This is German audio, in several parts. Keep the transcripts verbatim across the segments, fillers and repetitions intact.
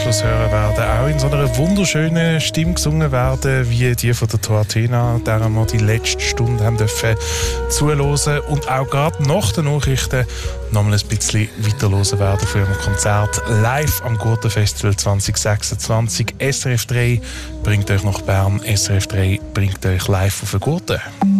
Anschluss hören werden, auch in so einer wunderschönen Stimme gesungen werden, wie die von der Tor Athena, der wir die letzte Stunde haben dürfen zuhören und auch gerade nach den Nachrichten noch mal ein bisschen weiterhören werden von ihrem Konzert live am Gurtenfestival zwanzig sechsundzwanzig. S R F drei bringt euch nach Bern, S R F drei bringt euch live auf den Gurten.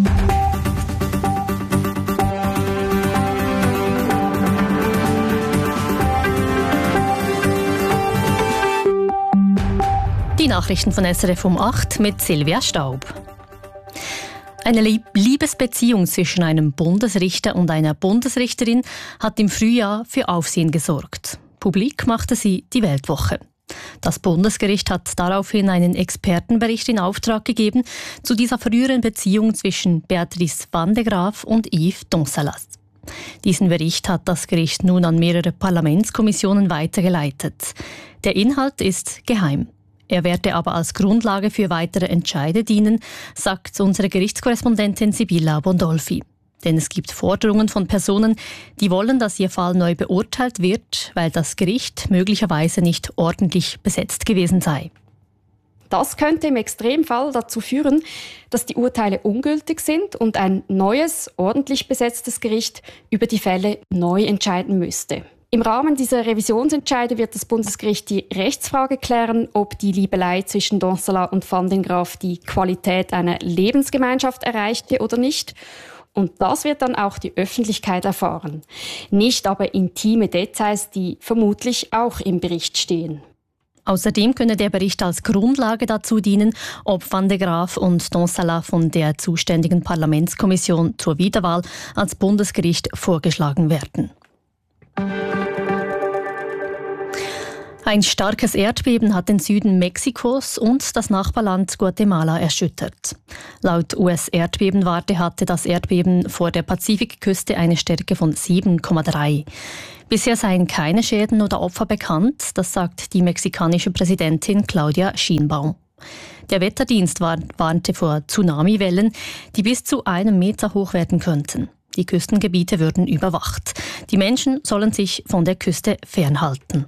Die Nachrichten von S R F um acht mit Silvia Staub. Eine Liebesbeziehung zwischen einem Bundesrichter und einer Bundesrichterin hat im Frühjahr für Aufsehen gesorgt. Publik machte sie die Weltwoche. Das Bundesgericht hat daraufhin einen Expertenbericht in Auftrag gegeben zu dieser früheren Beziehung zwischen Beatrice van de Graaf und Yves Donsalas. Diesen Bericht hat das Gericht nun an mehrere Parlamentskommissionen weitergeleitet. Der Inhalt ist geheim. Er werde aber als Grundlage für weitere Entscheide dienen, sagt unsere Gerichtskorrespondentin Sibylla Bondolfi. Denn es gibt Forderungen von Personen, die wollen, dass ihr Fall neu beurteilt wird, weil das Gericht möglicherweise nicht ordentlich besetzt gewesen sei. Das könnte im Extremfall dazu führen, dass die Urteile ungültig sind und ein neues, ordentlich besetztes Gericht über die Fälle neu entscheiden müsste. Im Rahmen dieser Revisionsentscheide wird das Bundesgericht die Rechtsfrage klären, ob die Liebelei zwischen Donsalas und Van den Graaf die Qualität einer Lebensgemeinschaft erreichte oder nicht. Und das wird dann auch die Öffentlichkeit erfahren. Nicht aber intime Details, die vermutlich auch im Bericht stehen. Außerdem könne der Bericht als Grundlage dazu dienen, ob Van de Graaf und Donsalas von der zuständigen Parlamentskommission zur Wiederwahl als Bundesgericht vorgeschlagen werden. Ein starkes Erdbeben hat den Süden Mexikos und das Nachbarland Guatemala erschüttert. Laut U S-Erdbebenwarte hatte das Erdbeben vor der Pazifikküste eine Stärke von sieben Komma drei. Bisher seien keine Schäden oder Opfer bekannt, das sagt die mexikanische Präsidentin Claudia Sheinbaum. Der Wetterdienst warnte vor Tsunamiwellen, die bis zu einem Meter hoch werden könnten. Die Küstengebiete würden überwacht. Die Menschen sollen sich von der Küste fernhalten.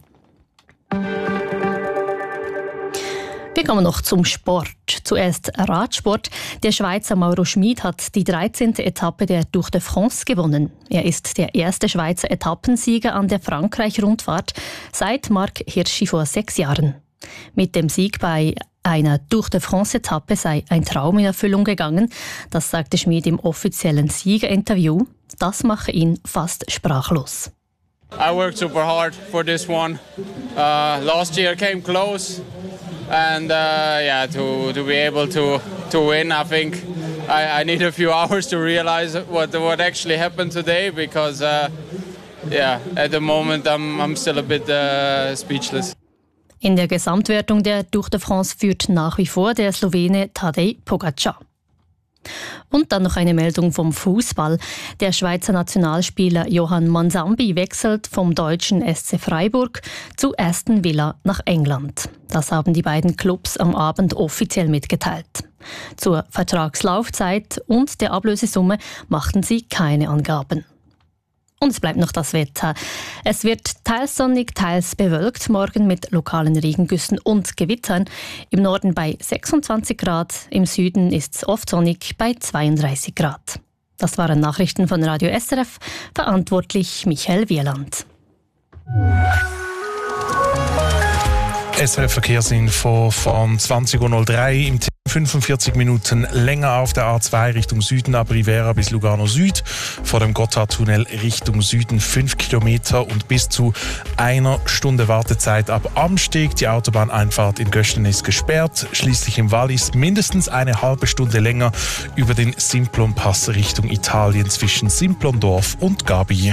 Wir kommen noch zum Sport. Zuerst Radsport. Der Schweizer Mauro Schmid hat die dreizehnte Etappe der Tour de France gewonnen. Er ist der erste Schweizer Etappensieger an der Frankreich-Rundfahrt seit Marc Hirschi vor sechs Jahren. Mit dem Sieg bei einer Tour de France-Etappe sei ein Traum in Erfüllung gegangen. Das sagte Schmid im offiziellen Siegerinterview. Das mache ihn fast sprachlos. I worked super hard for this one. Uh, last year came close, and uh, yeah, to to be able to to win, I think I, I need a few hours to realize what what actually happened today, because uh, yeah, at the moment I'm I'm still a bit uh, speechless. In der Gesamtwertung der Tour de France führt nach wie vor der Slowene Tadej Pogačar. Und dann noch eine Meldung vom Fußball. Der Schweizer Nationalspieler Johann Mansambi wechselt vom deutschen S C Freiburg zu Aston Villa nach England. Das haben die beiden Clubs am Abend offiziell mitgeteilt. Zur Vertragslaufzeit und der Ablösesumme machten sie keine Angaben. Und es bleibt noch das Wetter. Es wird teils sonnig, teils bewölkt, morgen mit lokalen Regengüssen und Gewittern. Im Norden bei sechsundzwanzig Grad, im Süden ist es oft sonnig bei zweiunddreißig Grad. Das waren Nachrichten von Radio S R F, verantwortlich Michael Wieland. S R F Verkehrsinfo von zwanzig Uhr drei im T fünfundvierzig Minuten länger auf der A zwei Richtung Süden, ab Rivera bis Lugano Süd. Vor dem Gotthardtunnel Richtung Süden fünf Kilometer und bis zu einer Stunde Wartezeit ab Amsteg. Die Autobahneinfahrt in Gösten ist gesperrt. Schließlich im Wallis mindestens eine halbe Stunde länger über den Simplon-Pass Richtung Italien zwischen Simplondorf und Gabi.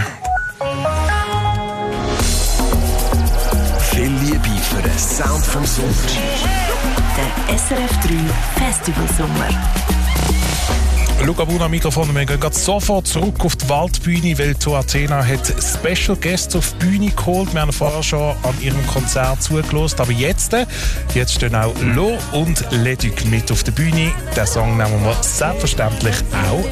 Viel Liebe für den Sound vom Sommer. Der S R F drei Festivalsommer. Luca Buna, Mikrofon. Wir gehen sofort zurück auf die Waldbühne, weil Tor Athena hat Special Guests auf die Bühne geholt. Wir haben vorher schon an ihrem Konzert zugelassen. Aber jetzt, jetzt stehen auch Lo und Leduc mit auf der Bühne. Den Song nehmen wir selbstverständlich auch